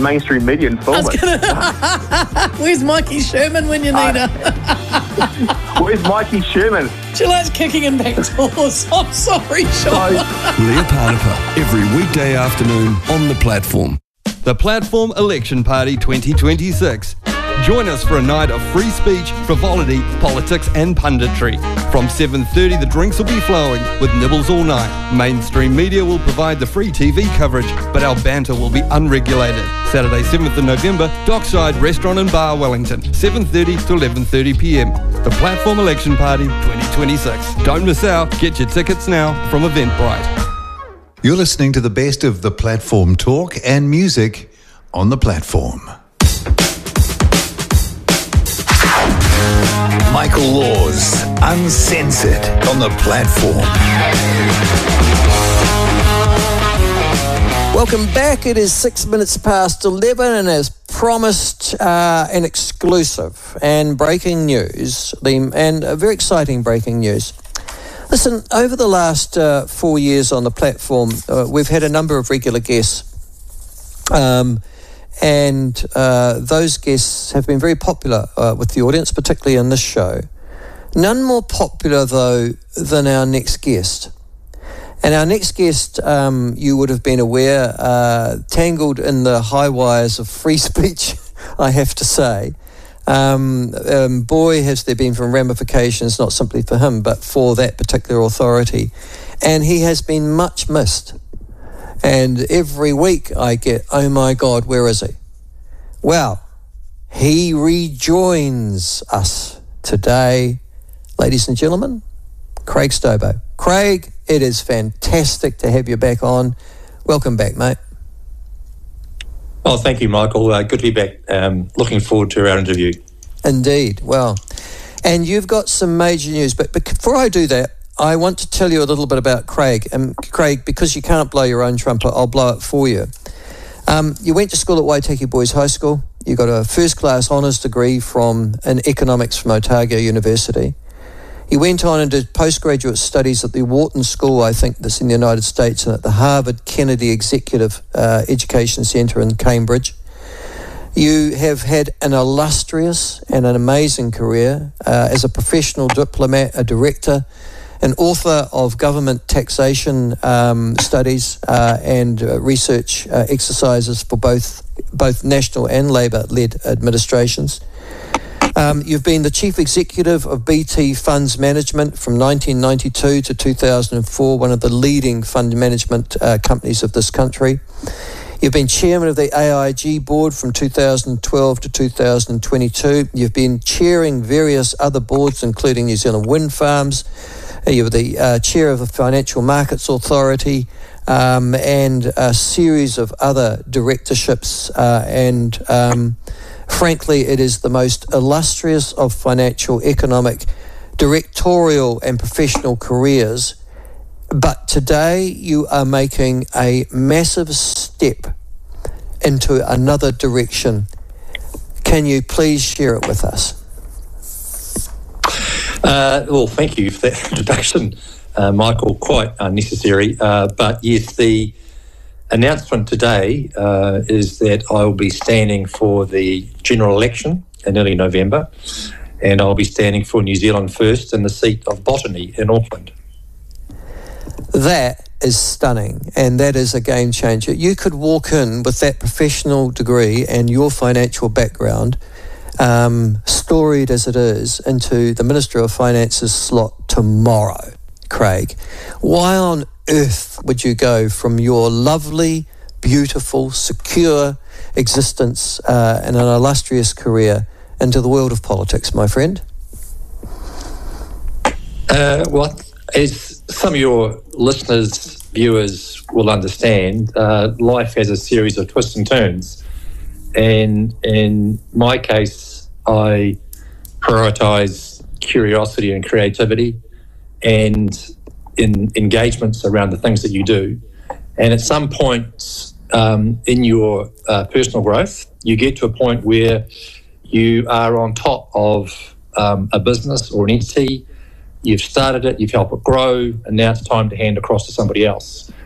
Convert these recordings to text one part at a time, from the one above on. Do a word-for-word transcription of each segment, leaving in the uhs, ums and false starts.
mainstream media and film it. Gonna... Where's Mikey Sherman when you need uh, her? Where's Mikey Sherman? She likes kicking in back doors. I'm sorry, Sean. Leah Parnapa, every weekday afternoon on The Platform. The Platform Election Party twenty twenty-six. Join us for a night of free speech, frivolity, politics and punditry. From seven thirty, the drinks will be flowing with nibbles all night. Mainstream media will provide the free T V coverage, but our banter will be unregulated. Saturday, seventh of November, Dockside Restaurant and Bar, Wellington, seven thirty to eleven thirty p m. The Platform Election Party twenty twenty-six. Don't miss out. Get your tickets now from Eventbrite. You're listening to the best of The Platform talk and music on The Platform. Michael Laws, Uncensored on The Platform. Welcome back. It is six minutes past eleven, and as promised, uh, an exclusive and breaking news, and a very exciting breaking news. Listen, over the last uh, four years on The Platform, uh, we've had a number of regular guests. Um, and uh, those guests have been very popular uh, with the audience, particularly in this show. None more popular, though, than our next guest. And our next guest, um, you would have been aware, uh, tangled in the high wires of free speech, I have to say. Um, um, boy, has there been from ramifications, not simply for him, but for that particular authority. And he has been much missed. And every week I get, oh my God, where is he? Well, he rejoins us today. Ladies and gentlemen, Craig Stobo. Craig, it is fantastic to have you back on. Welcome back, mate. Oh, thank you, Michael. Uh, good to be back. Um, looking forward to our interview. Indeed. Well, and you've got some major news. But before I do that, I want to tell you a little bit about Craig. And Craig, because you can't blow your own trumpet, I'll blow it for you. Um, you went to school at Waitaki Boys High School. You got a first-class honours degree from in economics from Otago University. He went on and did postgraduate studies at the Wharton School, I think this in the United States, and at the Harvard Kennedy Executive uh, Education Centre in Cambridge. You have had an illustrious and an amazing career uh, as a professional diplomat, a director, an author of government taxation um, studies uh, and uh, research uh, exercises for both both national and Labor-led administrations. Um, you've been the chief executive of B T Funds Management from nineteen ninety-two to two thousand four, one of the leading fund management uh, companies of this country. You've been chairman of the A I G board from two thousand twelve to two thousand twenty-two. You've been chairing various other boards, including New Zealand Wind Farms. You were the uh, chair of the Financial Markets Authority um, and a series of other directorships. Uh, and um, frankly, it is the most illustrious of financial, economic, directorial and professional careers. But today you are making a massive step into another direction. Can you please share it with us? Uh, well, thank you for that introduction, uh, Michael. Quite unnecessary. Uh, but yes, the announcement today uh, is that I will be standing for the general election in early November, and I'll be standing for New Zealand First in the seat of Botany in Auckland. That is stunning, and that is a game changer. You could walk in with that professional degree and your financial background, um, storied as it is, into the Minister of Finance's slot tomorrow, Craig. Why on earth would you go from your lovely, beautiful, secure existence uh, and an illustrious career into the world of politics, my friend? Uh, well, as some of your listeners, viewers will understand, uh, life has a series of twists and turns. And in my case, I prioritise curiosity and creativity and in engagements around the things that you do. And at some point um, in your uh, personal growth, you get to a point where you are on top of um, a business or an entity. You've started it, you've helped it grow, and now it's time to hand across to somebody else.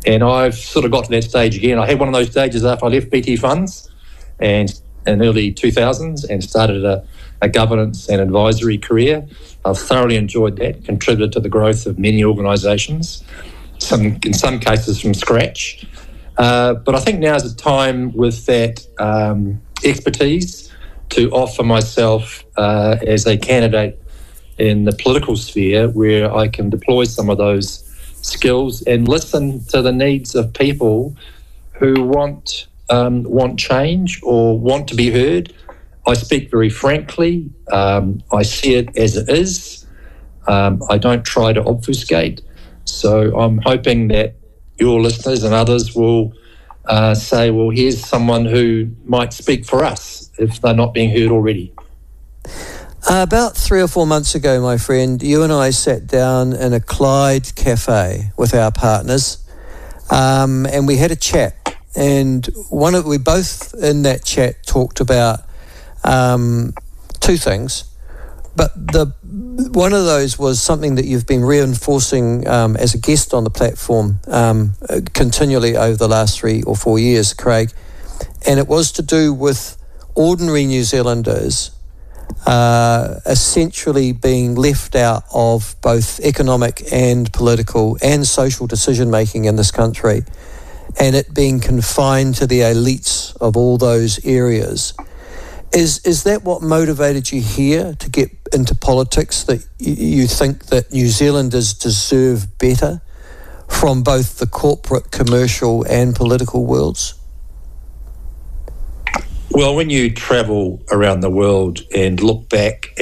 And I've sort of got to that stage again. I had one of those stages after I left B T Funds and in the early two thousands and started a, a governance and advisory career. I've thoroughly enjoyed that, contributed to the growth of many organisations, some in some cases from scratch. Uh, but I think now is a time with that um, expertise to offer myself uh, as a candidate in the political sphere where I can deploy some of those skills and listen to the needs of people who want um, want change or want to be heard. I speak very frankly. Um, I see it as it is. Um, I don't try to obfuscate. So I'm hoping that your listeners and others will uh, say, well, here's someone who might speak for us if they're not being heard already. Uh, about three or four months ago, my friend, you and I sat down in a Clyde cafe with our partners, um, and we had a chat. And one of we both in that chat talked about um, two things, but the one of those was something that you've been reinforcing um, as a guest on the platform um, continually over the last three or four years, Craig, and it was to do with ordinary New Zealanders Uh, essentially being left out of both economic and political and social decision making in this country, and it being confined to the elites of all those areas. Is is that what motivated you here to get into politics, that you, you think that New Zealanders deserve better from both the corporate, commercial and political worlds? Well, when you travel around the world and look back